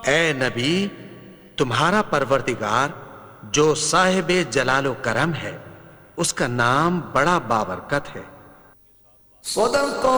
ए नबी, तुम्हारा परवरदिगार जो साहिबे जलालो करम है, उसका नाम बड़ा बाबरकत है।